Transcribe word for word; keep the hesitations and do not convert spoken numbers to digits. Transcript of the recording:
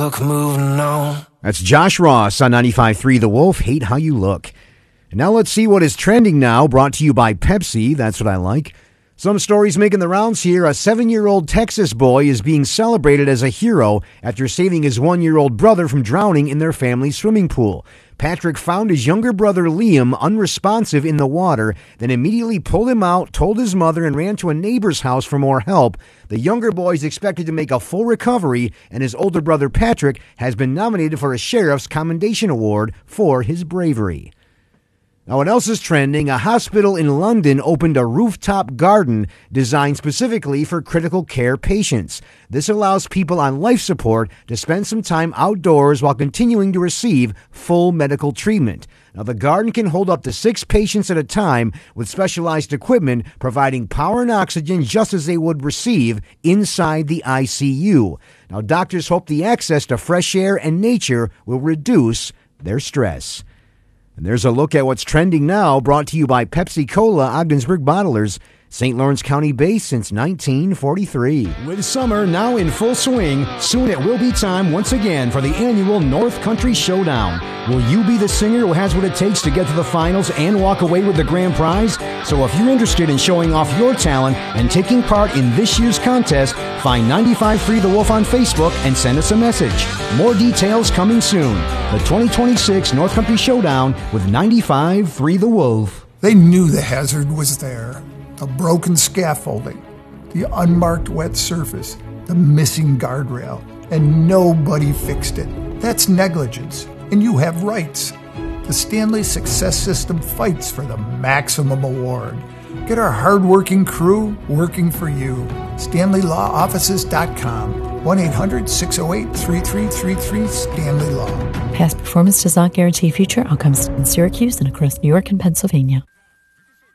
look, moving on. That's Josh Ross on ninety-five point three The Wolf, Hate How You Look. And now let's see what is trending now, brought to you by Pepsi. That's what I like. Some stories making the rounds here. A seven-year-old Texas boy is being celebrated as a hero after saving his one-year-old brother from drowning in their family swimming pool. Patrick found his younger brother Liam unresponsive in the water, then immediately pulled him out, told his mother, and ran to a neighbor's house for more help. The younger boy is expected to make a full recovery, and his older brother Patrick has been nominated for a Sheriff's Commendation Award for his bravery. Now, what else is trending? A hospital in London opened a rooftop garden designed specifically for critical care patients. This allows people on life support to spend some time outdoors while continuing to receive full medical treatment. Now, the garden can hold up to six patients at a time with specialized equipment providing power and oxygen just as they would receive inside the I C U. Now, doctors hope the access to fresh air and nature will reduce their stress. And there's a look at what's trending now, brought to you by Pepsi Cola, Ogdensburg Bottlers, Saint Lawrence County based since nineteen forty-three. With summer now in full swing, soon it will be time once again for the annual North Country Showdown. Will you be the singer who has what it takes to get to the finals and walk away with the grand prize? So if you're interested in showing off your talent and taking part in this year's contest, find ninety-five point three The Wolf on Facebook and send us a message. More details coming soon. The twenty twenty-six North Country Showdown with ninety-five point three The Wolf. They knew the hazard was there. The broken scaffolding, the unmarked wet surface, the missing guardrail, and nobody fixed it. That's negligence, and you have rights. The Stanley Success System fights for the maximum award. Get our hardworking crew working for you. Stanley Law Offices dot com, one eight hundred six oh eight three three three three, Stanley Law. Past performance does not guarantee future outcomes in Syracuse and across New York and Pennsylvania.